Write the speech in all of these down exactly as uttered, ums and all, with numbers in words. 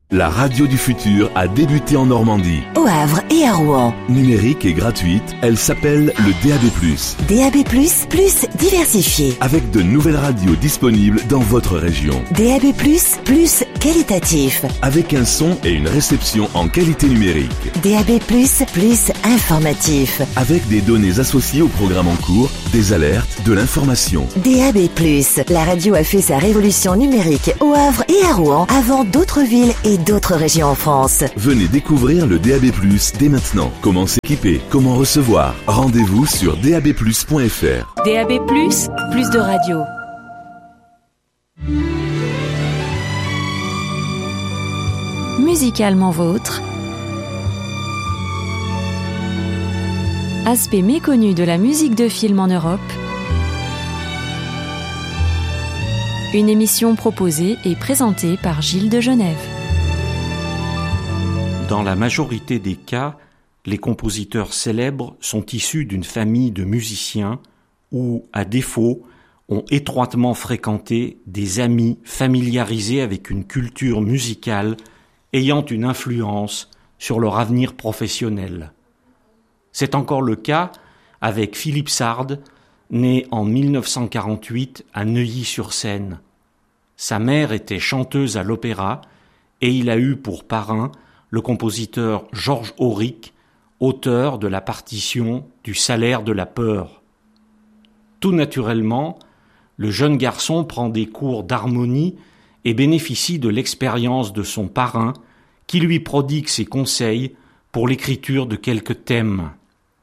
La radio du futur a débuté en Normandie. Au Havre et à Rouen. Numérique et gratuite, elle s'appelle le D A B plus. D A B plus, plus diversifié. Avec de nouvelles radios disponibles dans votre région. D A B plus, plus qualitatif. Avec un son et une réception en qualité numérique. D A B plus, plus informatif. Avec des données associées au programme en cours, des alertes, de l'information. D A B plus, la radio a fait sa révolution numérique au Havre et à Rouen avant d'autres villes et d'autres régions en France. Venez découvrir le D A B plus dès maintenant. Comment s'équiper, comment recevoir. Rendez-vous sur d a b plus point f r. D A B plus, plus de radio. Musicalement vôtre. Aspect méconnu de la musique de film en Europe. Une émission proposée et présentée par Gilles de Genève. Dans la majorité des cas, les compositeurs célèbres sont issus d'une famille de musiciens ou, à défaut, ont étroitement fréquenté des amis familiarisés avec une culture musicale ayant une influence sur leur avenir professionnel. C'est encore le cas avec Philippe Sard, né en mille neuf cent quarante-huit à Neuilly-sur-Seine. Sa mère était chanteuse à l'opéra et il a eu pour parrain le compositeur Georges Auric, auteur de la partition du Salaire de la peur. Tout naturellement, le jeune garçon prend des cours d'harmonie et bénéficie de l'expérience de son parrain qui lui prodigue ses conseils pour l'écriture de quelques thèmes.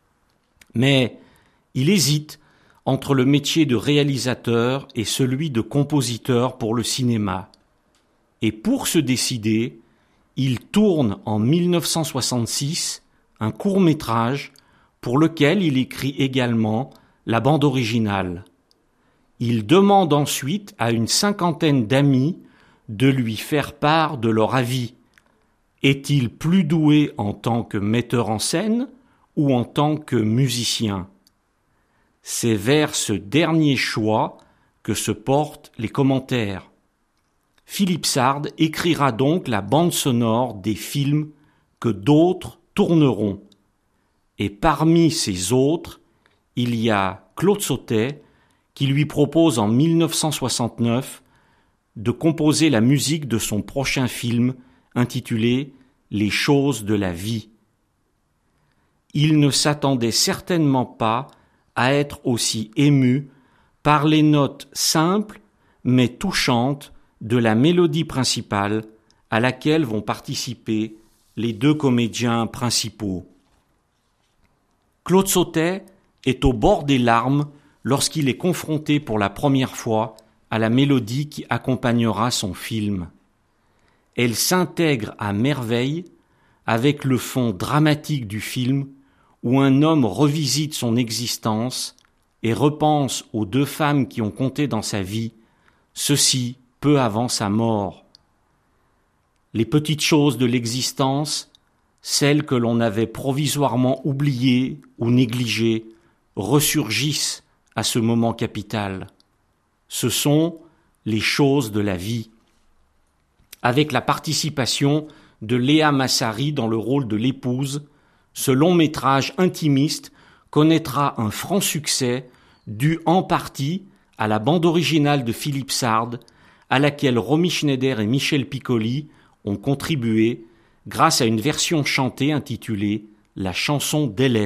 Mais il hésite entre le métier de réalisateur et celui de compositeur pour le cinéma. Et pour se décider, il tourne en mille neuf cent soixante-six un court-métrage pour lequel il écrit également la bande originale. Il demande ensuite à une cinquantaine d'amis de lui faire part de leur avis. Est-il plus doué en tant que metteur en scène ou en tant que musicien ? C'est vers ce dernier choix que se portent les commentaires. Philippe Sard écrira donc la bande sonore des films que d'autres tourneront. Et parmi ces autres, il y a Claude Sautet qui lui propose en mille neuf cent soixante-neuf de composer la musique de son prochain film intitulé « Les choses de la vie ». Il ne s'attendait certainement pas à être aussi ému par les notes simples mais touchantes de la mélodie principale à laquelle vont participer les deux comédiens principaux. Claude Sautet est au bord des larmes lorsqu'il est confronté pour la première fois à la mélodie qui accompagnera son film. Elle s'intègre à merveille avec le fond dramatique du film où un homme revisite son existence et repense aux deux femmes qui ont compté dans sa vie, ceci peu avant sa mort. Les petites choses de l'existence, celles que l'on avait provisoirement oubliées ou négligées, ressurgissent à ce moment capital. Ce sont les choses de la vie. Avec la participation de Léa Massari dans le rôle de l'épouse, ce long métrage intimiste connaîtra un franc succès dû en partie à la bande originale de Philippe Sard, à laquelle Romy Schneider et Michel Piccoli ont contribué grâce à une version chantée intitulée « La chanson d'Hélène ».